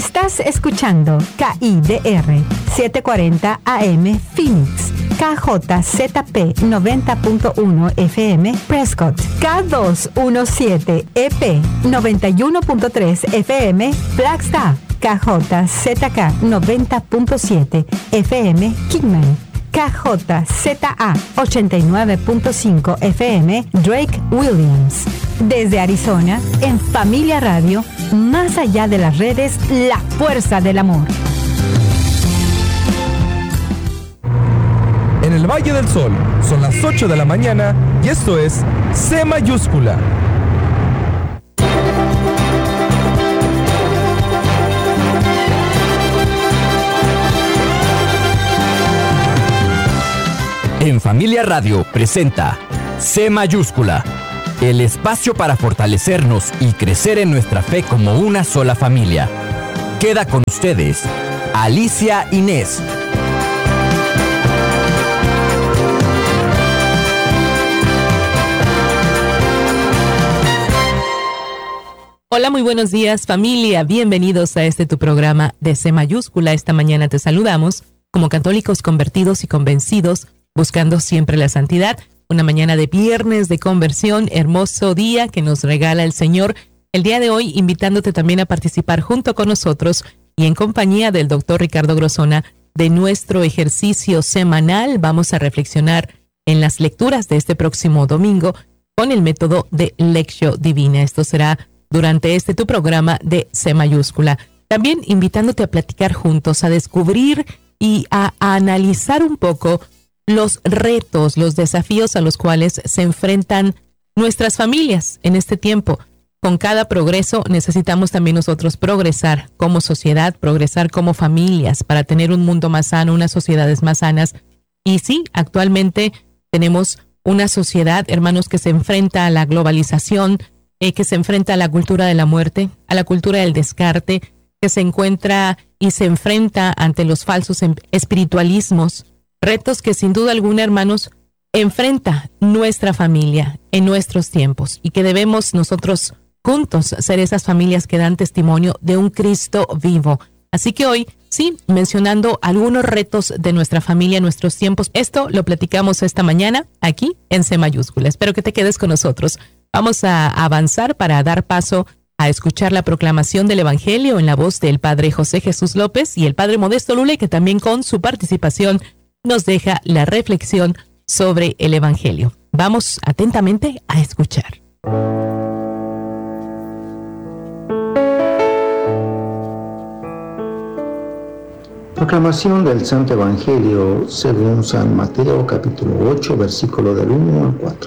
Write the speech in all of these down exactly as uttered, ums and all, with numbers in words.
Estás escuchando K I D R setecientos cuarenta A M Phoenix, K J Z P noventa punto uno F M Prescott, K doscientos diecisiete E P noventa y uno punto tres F M Flagstaff, K J Z K noventa punto siete F M Kingman, K J Z A ochenta y nueve punto cinco F M Drake Williams. Desde Arizona, en Familia Radio, más allá de las redes, la fuerza del amor. En el Valle del Sol, son las ocho de la mañana y esto es C mayúscula. En Familia Radio presenta C mayúscula, el espacio para fortalecernos y crecer en nuestra fe como una sola familia. Queda con ustedes, Alicia Inés. Hola, muy buenos días, familia. Bienvenidos a este tu programa de C mayúscula. Esta mañana te saludamos como católicos convertidos y convencidos, buscando siempre la santidad. Una mañana de viernes de conversión, hermoso día que nos regala el Señor. El día de hoy, invitándote también a participar junto con nosotros y en compañía del doctor Ricardo Grosona de nuestro ejercicio semanal. Vamos a reflexionar en las lecturas de este próximo domingo con el método de Lectio Divina. Esto será durante este tu programa de C mayúscula. También invitándote a platicar juntos, a descubrir y a, a analizar un poco los retos, los desafíos a los cuales se enfrentan nuestras familias en este tiempo. Con cada progreso necesitamos también nosotros progresar como sociedad, progresar como familias para tener un mundo más sano, unas sociedades más sanas. Y sí, actualmente tenemos una sociedad, hermanos, que se enfrenta a la globalización, eh, que se enfrenta a la cultura de la muerte, a la cultura del descarte, que se encuentra y se enfrenta ante los falsos espiritualismos. Retos que sin duda alguna, hermanos, enfrenta nuestra familia en nuestros tiempos y que debemos nosotros juntos ser esas familias que dan testimonio de un Cristo vivo. Así que hoy, sí, mencionando algunos retos de nuestra familia en nuestros tiempos. Esto lo platicamos esta mañana aquí en C mayúscula. Espero que te quedes con nosotros. Vamos a avanzar para dar paso a escuchar la proclamación del Evangelio en la voz del Padre José Jesús López y el Padre Modesto Lule, que también con su participación nos deja la reflexión sobre el Evangelio. Vamos atentamente a escuchar. Proclamación del Santo Evangelio según San Mateo, capítulo ocho, versículo del uno al cuatro.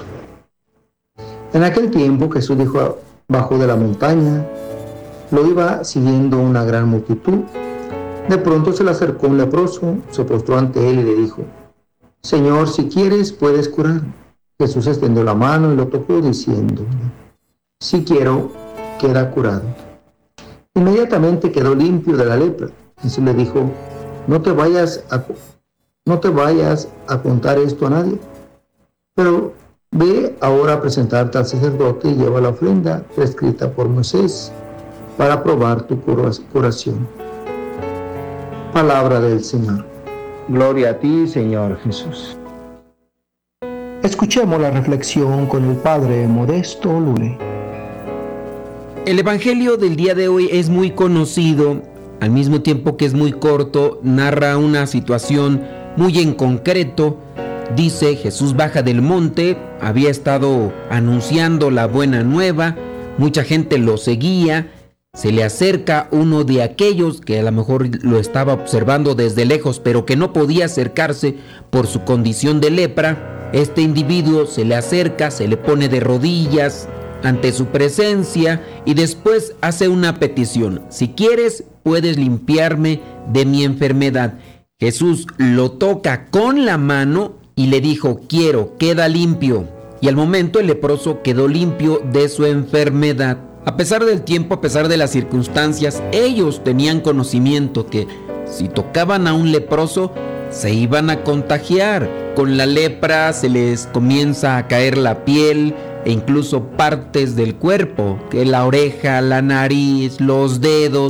En aquel tiempo Jesús dijo: bajó de la montaña, lo iba siguiendo una gran multitud. De pronto se le acercó un leproso, se postró ante él y le dijo: Señor, si quieres, puedes curar. Jesús extendió la mano y lo tocó, diciendo: Si quiero, queda curado. Inmediatamente quedó limpio de la lepra. Jesús le dijo: No te vayas a, no te vayas a contar esto a nadie, pero ve ahora a presentarte al sacerdote y lleva la ofrenda prescrita por Moisés para probar tu curación. Palabra del Señor. Gloria a ti, Señor Jesús. Escuchemos la reflexión con el Padre Modesto Lule. El Evangelio del día de hoy es muy conocido, al mismo tiempo que es muy corto, narra una situación muy en concreto. Dice: Jesús baja del monte, había estado anunciando la buena nueva, mucha gente lo seguía. Se le acerca uno de aquellos que a lo mejor lo estaba observando desde lejos, pero que no podía acercarse por su condición de lepra. Este individuo se le acerca, se le pone de rodillas ante su presencia y después hace una petición: si quieres, puedes limpiarme de mi enfermedad. Jesús lo toca con la mano y le dijo: quiero, queda limpio. Y al momento el leproso quedó limpio de su enfermedad. A pesar del tiempo, a pesar de las circunstancias, ellos tenían conocimiento que si tocaban a un leproso, se iban a contagiar. Con la lepra se les comienza a caer la piel e incluso partes del cuerpo, que la oreja, la nariz, los dedos.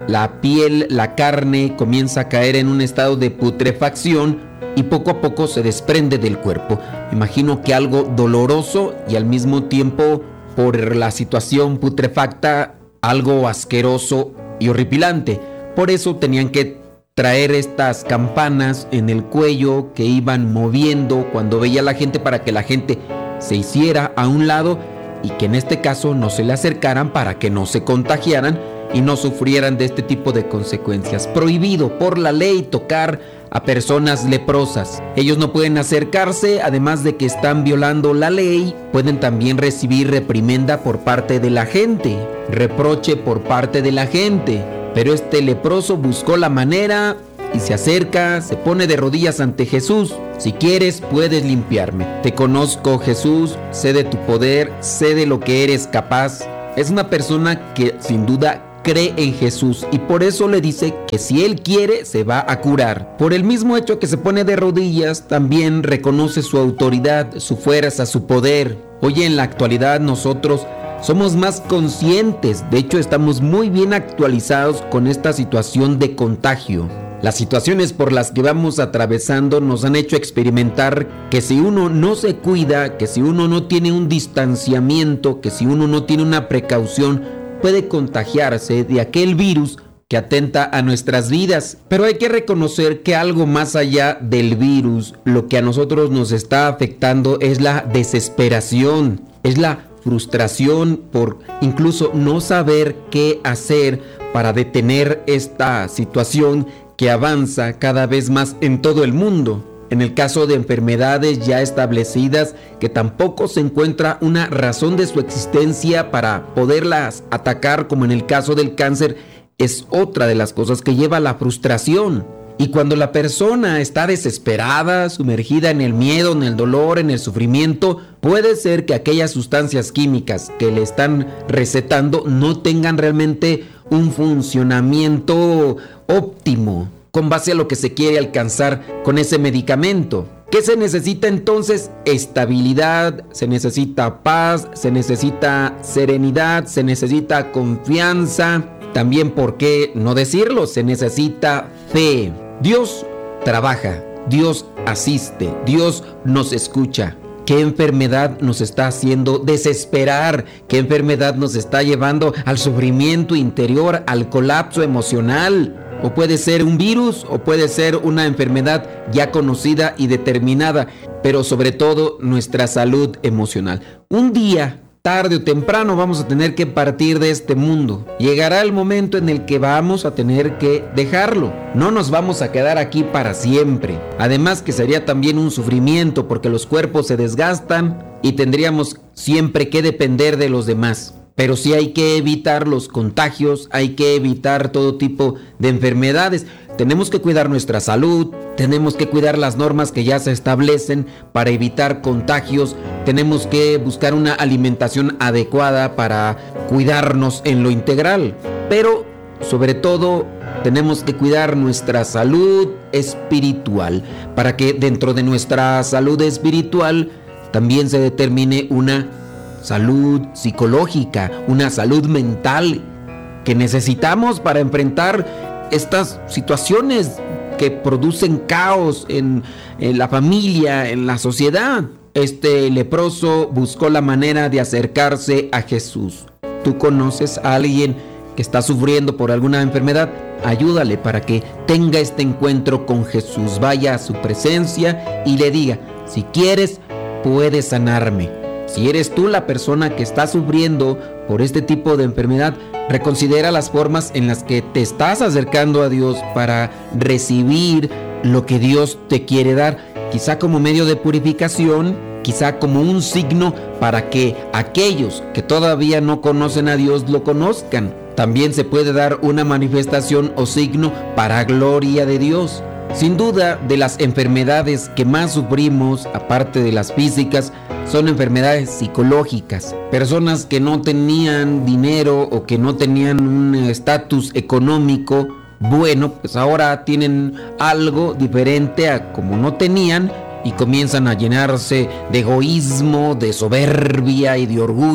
la piel, la carne comienza a caer en un estado de putrefacción y poco a poco se desprende del cuerpo. Me imagino que algo doloroso y al mismo tiempo, por la situación putrefacta, algo asqueroso y horripilante. Por eso tenían que traer estas campanas en el cuello que iban moviendo cuando veía a la gente, para que la gente se hiciera a un lado y que en este caso no se le acercaran, para que no se contagiaran y no sufrieran de este tipo de consecuencias. Prohibido por la ley tocar a personas leprosas. Ellos no pueden acercarse, además de que están violando la ley. Pueden también recibir reprimenda por parte de la gente, reproche por parte de la gente. Pero este leproso buscó la manera y se acerca, se pone de rodillas ante Jesús. Si quieres, puedes limpiarme. Te conozco, Jesús, sé de tu poder, sé de lo que eres capaz. Es una persona que sin duda cree en Jesús y por eso le dice que si él quiere se va a curar. Por el mismo hecho que se pone de rodillas, también reconoce su autoridad, su fuerza, su poder. Hoy en la actualidad nosotros somos más conscientes, de hecho estamos muy bien actualizados con esta situación de contagio. Las situaciones por las que vamos atravesando nos han hecho experimentar que si uno no se cuida, que si uno no tiene un distanciamiento, que si uno no tiene una precaución, puede contagiarse de aquel virus que atenta a nuestras vidas. Pero hay que reconocer que algo más allá del virus, lo que a nosotros nos está afectando es la desesperación, es la frustración por incluso no saber qué hacer para detener esta situación que avanza cada vez más en todo el mundo. En el caso de enfermedades ya establecidas que tampoco se encuentra una razón de su existencia para poderlas atacar, como en el caso del cáncer, es otra de las cosas que lleva a la frustración. Y cuando la persona está desesperada, sumergida en el miedo, en el dolor, en el sufrimiento, puede ser que aquellas sustancias químicas que le están recetando no tengan realmente un funcionamiento óptimo con base a lo que se quiere alcanzar con ese medicamento. ¿Qué se necesita entonces? Estabilidad, se necesita paz, se necesita serenidad, se necesita confianza. También, ¿por qué no decirlo? Se necesita fe. Dios trabaja, Dios asiste, Dios nos escucha. ¿Qué enfermedad nos está haciendo desesperar? ¿Qué enfermedad nos está llevando al sufrimiento interior, al colapso emocional? O puede ser un virus, o puede ser una enfermedad ya conocida y determinada, pero sobre todo nuestra salud emocional. Un día, tarde o temprano, vamos a tener que partir de este mundo. Llegará el momento en el que vamos a tener que dejarlo. No nos vamos a quedar aquí para siempre. Además que sería también un sufrimiento porque los cuerpos se desgastan y tendríamos siempre que depender de los demás. Pero sí hay que evitar los contagios, hay que evitar todo tipo de enfermedades. Tenemos que cuidar nuestra salud, tenemos que cuidar las normas que ya se establecen para evitar contagios, tenemos que buscar una alimentación adecuada para cuidarnos en lo integral. Pero sobre todo tenemos que cuidar nuestra salud espiritual, para que dentro de nuestra salud espiritual también se determine una salud psicológica, una salud mental que necesitamos para enfrentar estas situaciones que producen caos en, en la familia, en la sociedad. Este leproso buscó la manera de acercarse a Jesús. ¿Tú conoces a alguien que está sufriendo por alguna enfermedad? Ayúdale para que tenga este encuentro con Jesús. Vaya a su presencia y le diga: si quieres, puedes sanarme. Si eres tú la persona que está sufriendo por este tipo de enfermedad, reconsidera las formas en las que te estás acercando a Dios para recibir lo que Dios te quiere dar, quizá como medio de purificación, quizá como un signo para que aquellos que todavía no conocen a Dios lo conozcan. También se puede dar una manifestación o signo para gloria de Dios. Sin duda, de las enfermedades que más sufrimos, aparte de las físicas, son enfermedades psicológicas. Personas que no tenían dinero o que no tenían un estatus económico bueno, pues ahora tienen algo diferente a como no tenían y comienzan a llenarse de egoísmo, de soberbia y de orgullo,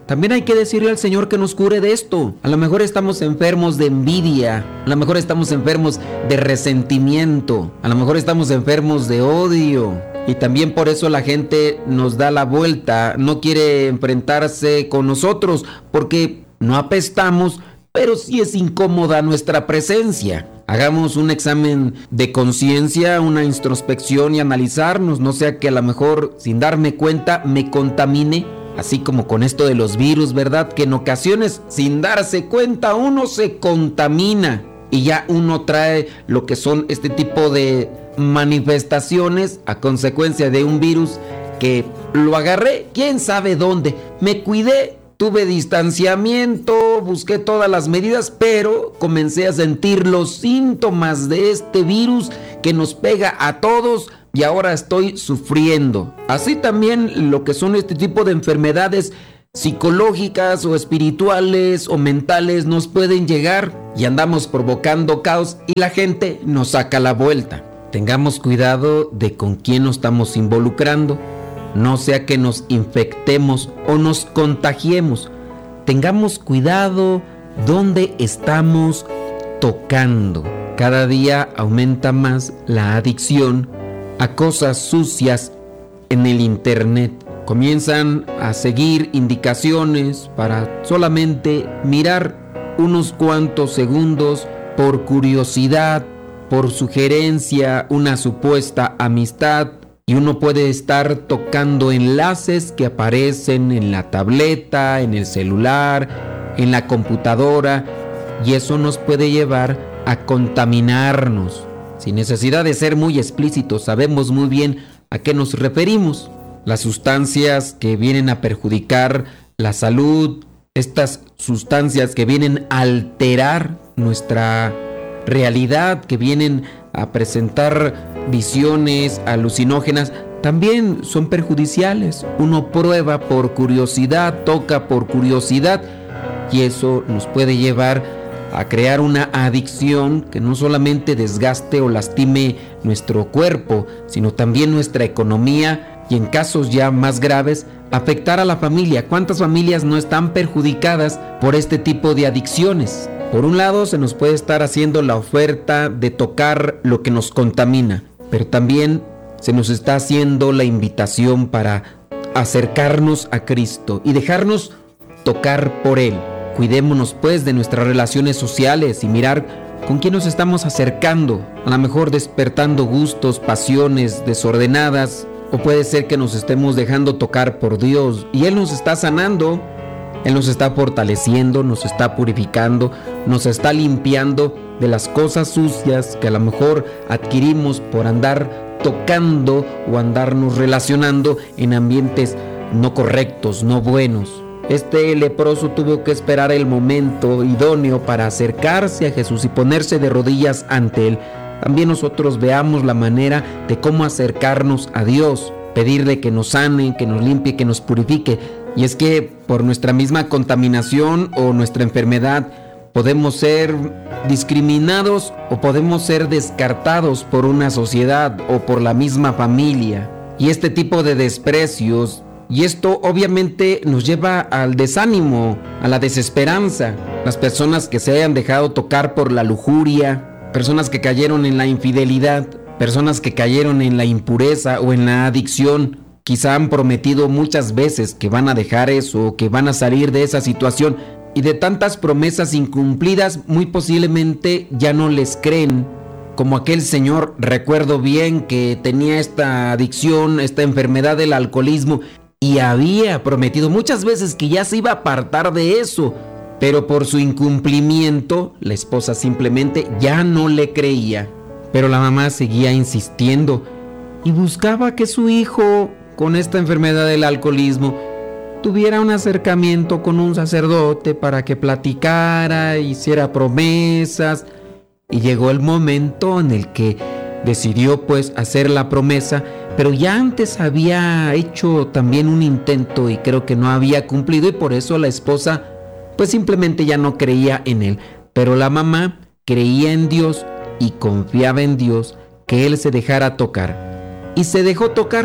también hay que decirle al Señor que nos cure de esto. A lo mejor estamos enfermos de envidia, a lo mejor estamos enfermos de resentimiento, a lo mejor estamos enfermos de odio. Y también por eso la gente nos da la vuelta, no quiere enfrentarse con nosotros, porque no apestamos, pero sí es incómoda nuestra presencia. Hagamos un examen de conciencia, una introspección y analizarnos, no sea que a lo mejor sin darme cuenta me contamine, así como con esto de los virus, ¿verdad? Que en ocasiones sin darse cuenta uno se contamina y ya uno trae lo que son este tipo de manifestaciones a consecuencia de un virus que lo agarré, quién sabe dónde, me cuidé. Tuve distanciamiento, busqué todas las medidas, pero comencé a sentir los síntomas de este virus que nos pega a todos y ahora estoy sufriendo. Así también lo que son este tipo de enfermedades psicológicas o espirituales o mentales nos pueden llegar y andamos provocando caos y la gente nos saca la vuelta. Tengamos cuidado de con quién nos estamos involucrando. No sea que nos infectemos o nos contagiemos. Tengamos cuidado donde estamos tocando. Cada día aumenta más la adicción a cosas sucias en el internet. Comienzan a seguir indicaciones para solamente mirar unos cuantos segundos por curiosidad, por sugerencia, una supuesta amistad. Y uno puede estar tocando enlaces que aparecen en la tableta, en el celular, en la computadora, y eso nos puede llevar a contaminarnos. Sin necesidad de ser muy explícitos, sabemos muy bien a qué nos referimos. Las sustancias que vienen a perjudicar la salud, estas sustancias que vienen a alterar nuestra realidad, que vienen a presentar visiones alucinógenas, también son perjudiciales. Uno prueba por curiosidad, toca por curiosidad y eso nos puede llevar a crear una adicción que no solamente desgaste o lastime nuestro cuerpo, sino también nuestra economía y en casos ya más graves, afectar a la familia. ¿Cuántas familias no están perjudicadas por este tipo de adicciones? Por un lado, se nos puede estar haciendo la oferta de tocar lo que nos contamina, pero también se nos está haciendo la invitación para acercarnos a Cristo y dejarnos tocar por Él. Cuidémonos pues de nuestras relaciones sociales y mirar con quién nos estamos acercando, a lo mejor despertando gustos, pasiones desordenadas, o puede ser que nos estemos dejando tocar por Dios y Él nos está sanando. Él nos está fortaleciendo, nos está purificando, nos está limpiando de las cosas sucias que a lo mejor adquirimos por andar tocando o andarnos relacionando en ambientes no correctos, no buenos. Este leproso tuvo que esperar el momento idóneo para acercarse a Jesús y ponerse de rodillas ante Él. También nosotros veamos la manera de cómo acercarnos a Dios, pedirle que nos sane, que nos limpie, que nos purifique. Y es que por nuestra misma contaminación o nuestra enfermedad podemos ser discriminados o podemos ser descartados por una sociedad o por la misma familia. Y este tipo de desprecios, y esto obviamente nos lleva al desánimo, a la desesperanza. Las personas que se hayan dejado tocar por la lujuria, personas que cayeron en la infidelidad, personas que cayeron en la impureza o en la adicción, quizá han prometido muchas veces que van a dejar eso, que van a salir de esa situación, y de tantas promesas incumplidas, muy posiblemente ya no les creen. Como aquel señor, recuerdo bien, que tenía esta adicción, esta enfermedad del alcoholismo, y había prometido muchas veces que ya se iba a apartar de eso, pero por su incumplimiento, la esposa simplemente ya no le creía. Pero la mamá seguía insistiendo y buscaba que su hijo, con esta enfermedad del alcoholismo, tuviera un acercamiento con un sacerdote para que platicara, hiciera promesas. Y llegó el momento en el que decidió pues hacer la promesa, pero ya antes había hecho también un intento y creo que no había cumplido, y por eso la esposa pues simplemente ya no creía en él. Pero la mamá creía en Dios y confiaba en Dios que él se dejara tocar. Y se dejó tocar.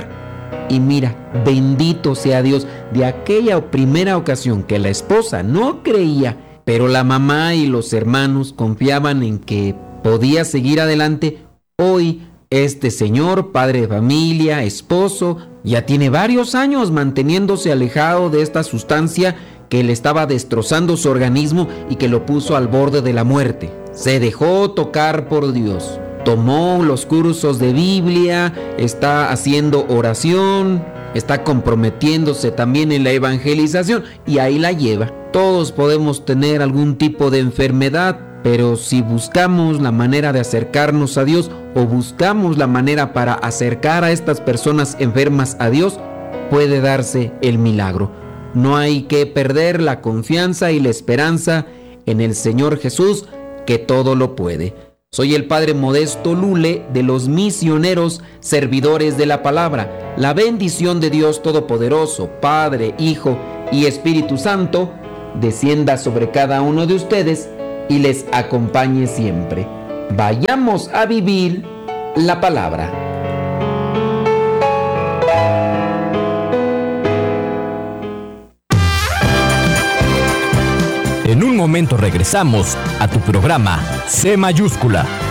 Y mira, bendito sea Dios, de aquella primera ocasión que la esposa no creía, pero la mamá y los hermanos confiaban en que podía seguir adelante. Hoy este señor, padre de familia, esposo, ya tiene varios años manteniéndose alejado de esta sustancia que le estaba destrozando su organismo y que lo puso al borde de la muerte. Se dejó tocar por Dios. Tomó los cursos de Biblia, está haciendo oración, está comprometiéndose también en la evangelización y ahí la lleva. Todos podemos tener algún tipo de enfermedad, pero si buscamos la manera de acercarnos a Dios o buscamos la manera para acercar a estas personas enfermas a Dios, puede darse el milagro. No hay que perder la confianza y la esperanza en el Señor Jesús, que todo lo puede. Soy el Padre Modesto Lule de los misioneros servidores de la palabra. La bendición de Dios Todopoderoso, Padre, Hijo y Espíritu Santo, descienda sobre cada uno de ustedes y les acompañe siempre. Vayamos a vivir la palabra. En un momento regresamos a tu programa C Mayúscula.